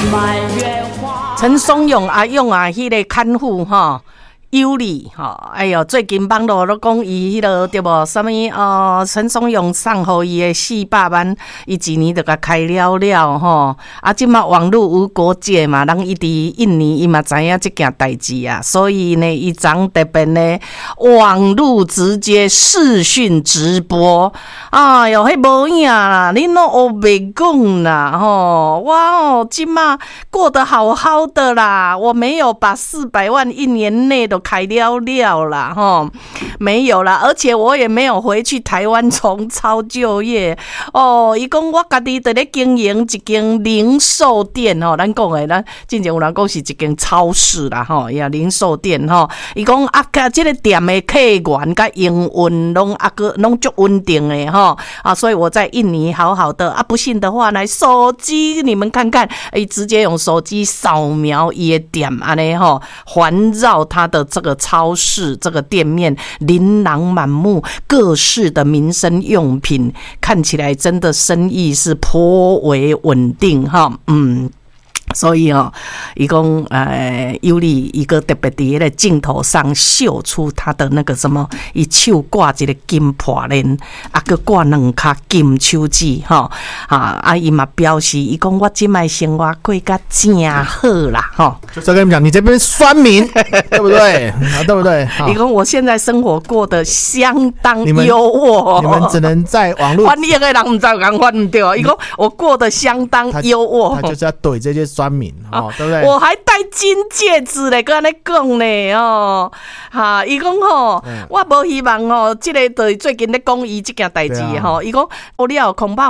陈松勇阿勇啊，迄个看护哈。尤里哈，哎呦，最近网络都讲伊迄个对无？什么陈松勇送互伊的400万，伊一年就甲开了了吼。啊，即马网络无国界嘛，人伊伫印尼伊嘛知影即件代志啊，所以呢，伊昨特别呢网络直接视讯直播。哎呦，迄无影啦，恁拢学袂讲啦吼。我即马过得好好的啦，我没有把400万一年内都开了了啦齁，没有啦，而且我也没有回去台湾重操旧业哦。伊讲我家己在咧经营一间零售店吼，咱讲的咱之前有人讲是一间超市啦吼，也零售店吼。伊讲啊，这个店的客源甲营运拢足稳定的吼啊，所以我在印尼好好的啊，不信的话来手机你们看看，直接用手机扫描伊的店安尼吼，环绕它的这个超市这个店面琳琅满目，各式的民生用品，看起来真的生意是颇为稳定哈，所以伊讲尤里一个特别伫迄个镜头上秀出他的那个什么，伊手挂一个金破链，啊，佮挂2卡金手指哈伊嘛表示，伊讲我即摆生活过得真好啦哈。 就跟你们讲，你这边酸民对不对？对不对？ 伊讲我现在生活过得相当优渥， 你们只能在网络翻译的人唔知有讲翻唔对，伊讲我过得相当优渥， 他就是要怼这些酸民对不对？ 我还戴金戒指嘞，跟安尼讲呢伊讲我无希望这个对最近咧讲伊这件代志伊讲我了恐怕。